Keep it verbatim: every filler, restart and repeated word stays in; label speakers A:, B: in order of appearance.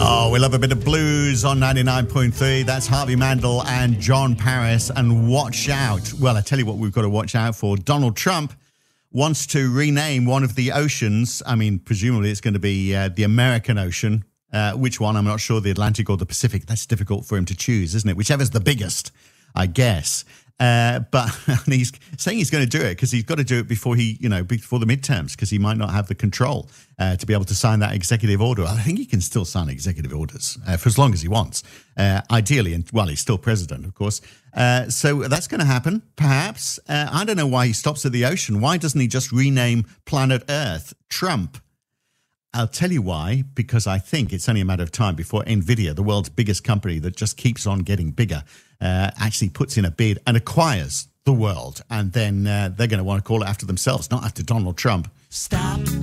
A: Oh, we love a bit of blues on ninety-nine point three. That's Harvey Mandel and John Paris. And watch out. Well, I tell you what we've got to watch out for. Donald Trump wants to rename one of the oceans. I mean, presumably it's going to be uh, the American Ocean. Uh, which one? I'm not sure, the Atlantic or the Pacific. That's difficult for him to choose, isn't it? Whichever's the biggest, I guess. Uh, but he's saying he's going to do it because he's got to do it before he, you know, before the midterms, because he might not have the control uh, to be able to sign that executive order. I think he can still sign executive orders uh, for as long as he wants, uh, ideally. And well, he's still president, of course. Uh, so that's going to happen, perhaps. Uh, I don't know why he stops at the ocean. Why doesn't he just rename planet Earth Trump? I'll tell you why, because I think it's only a matter of time before NVIDIA, the world's biggest company that just keeps on getting bigger, uh, actually puts in a bid and acquires the world. And then uh, they're going to want to call it after themselves, not after Donald Trump.
B: Stop